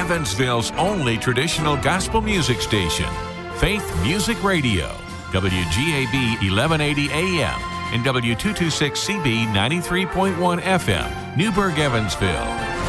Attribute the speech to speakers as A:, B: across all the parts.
A: Evansville's only traditional gospel music station, Faith Music Radio, WGAB 1180 AM and W226CB 93.1 FM, Newburgh, Evansville.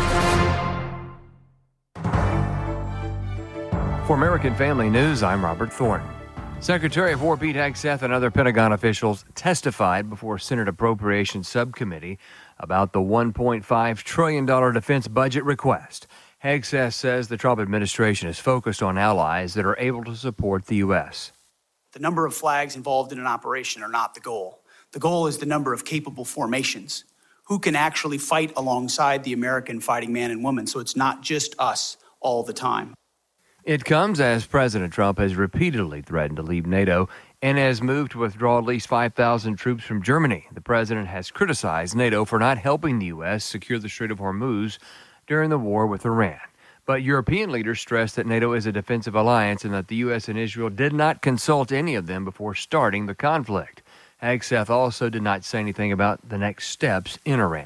B: For American Family News, I'm Robert Thornton. Secretary of War Pete Hegseth and other Pentagon officials testified before Senate Appropriations Subcommittee about the $1.5 trillion defense budget request. Hegseth says the Trump administration is focused on allies that are able to support the U.S.
C: The number of flags involved in an operation are not the goal. The goal is the number of capable formations who can actually fight alongside the American fighting man and woman, so it's not just us all the time.
B: It comes as President Trump has repeatedly threatened to leave NATO and has moved to withdraw at least 5,000 troops from Germany. The president has criticized NATO for not helping the U.S. secure the Strait of Hormuz during the war with Iran. But European leaders stressed that NATO is a defensive alliance and that the U.S. and Israel did not consult any of them before starting the conflict. Hegseth also did not say anything about the next steps in Iran.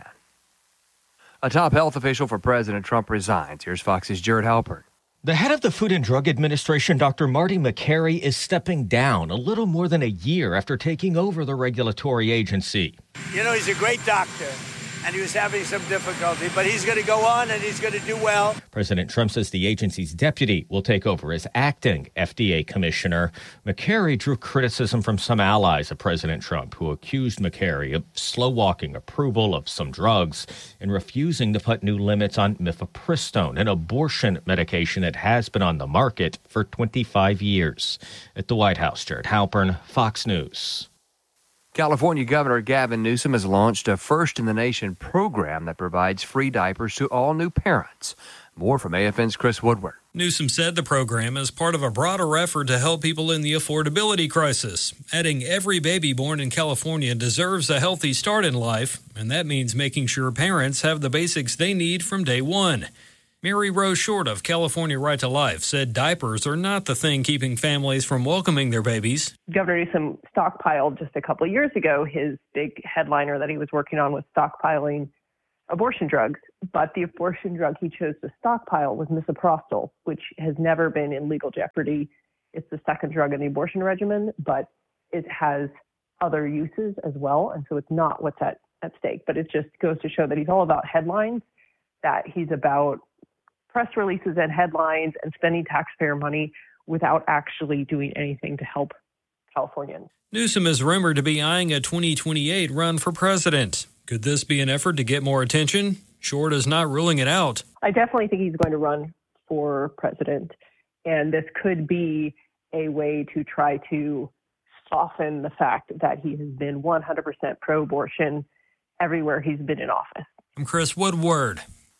B: A top health official for President Trump resigns. Here's Fox's Jared Halpern.
D: The head of the Food and Drug Administration, Dr. Marty Makary, is stepping down a little more than a year after taking over the regulatory agency.
E: You know, he's a great doctor, and he was having some difficulty, but he's going to go on and he's going to do well.
D: President Trump says the agency's deputy will take over as acting FDA commissioner. Makary drew criticism from some allies of President Trump, who accused Makary of slow-walking approval of some drugs and refusing to put new limits on mifepristone, an abortion medication that has been on the market for 25 years. At the White House, Jared Halpern, Fox News.
B: California Governor Gavin Newsom has launched a first-in-the-nation program that provides free diapers to all new parents. More from AFN's Chris Woodward.
F: Newsom said the program is part of a broader effort to help people in the affordability crisis, adding every baby born in California deserves a healthy start in life, and that means making sure parents have the basics they need from day one. Mary Rose Short of California Right to Life said diapers are not the thing keeping families from welcoming their babies.
G: Governor Newsom stockpiled just a couple of years ago. His big headliner that he was working on was stockpiling abortion drugs. But the abortion drug he chose to stockpile was misoprostol, which has never been in legal jeopardy. It's the second drug in the abortion regimen, but it has other uses as well. And so it's not what's at stake. But it just goes to show that he's all about headlines, that he's about press releases and headlines and spending taxpayer money without actually doing anything to help Californians.
F: Newsom is rumored to be eyeing a 2028 run for president. Could this be an effort to get more attention? Short is not ruling it out.
G: I definitely think he's going to run for president, and this could be a way to try to soften the fact that he has been 100% pro-abortion everywhere he's been in office.
F: I'm Chris Woodward.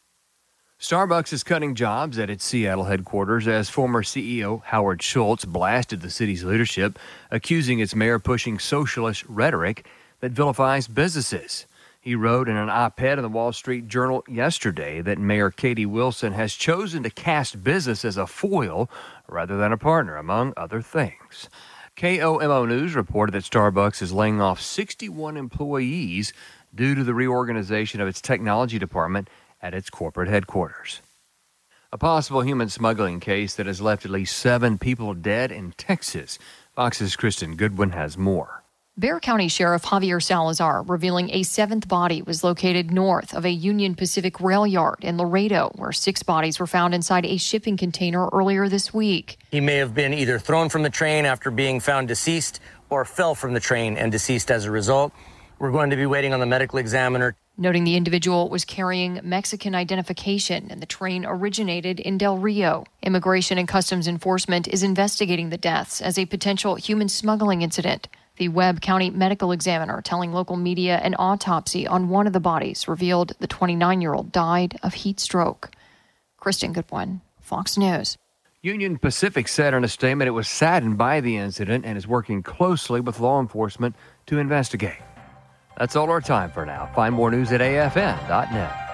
B: Starbucks is cutting jobs at its Seattle headquarters as former CEO Howard Schultz blasted the city's leadership, accusing its mayor of pushing socialist rhetoric that vilifies businesses. He wrote in an op-ed in the Wall Street Journal yesterday that Mayor Katie Wilson has chosen to cast business as a foil rather than a partner, among other things. KOMO News reported that Starbucks is laying off 61 employees due to the reorganization of its technology department at its corporate headquarters. A possible human smuggling case that has left at least 7 people dead in Texas. Fox's Kristen Goodwin has more.
H: Bexar County Sheriff Javier Salazar revealing a 7th body was located north of a Union Pacific rail yard in Laredo, where 6 bodies were found inside a shipping container earlier this week.
I: He may have been either thrown from the train after being found deceased or fell from the train and deceased as a result. We're going to be waiting on the medical examiner.
H: Noting the individual was carrying Mexican identification and the train originated in Del Rio. Immigration and Customs Enforcement is investigating the deaths as a potential human smuggling incident. The Webb County medical examiner telling local media an autopsy on one of the bodies revealed the 29-year-old died of heat stroke. Kristen Goodwin, Fox News.
B: Union Pacific said in a statement it was saddened by the incident and is working closely with law enforcement to investigate. That's all our time for now. Find more news at afn.net.